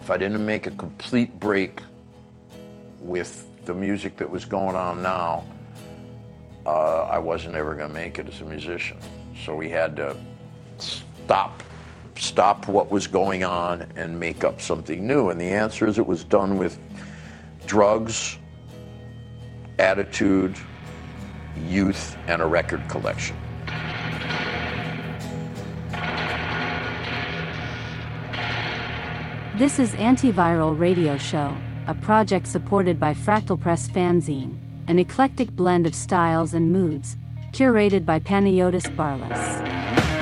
if I didn't make a complete break with the music that was going on now, I wasn't ever going to make it as a musician. So we had to stop what was going on and make up something new. And the answer is it was done with drugs, attitude, youth, and a record collection. This is Antiviral Radio Show, a project supported by Fractal Press Fanzine, an eclectic blend of styles and moods, curated by Panayotis Barlas.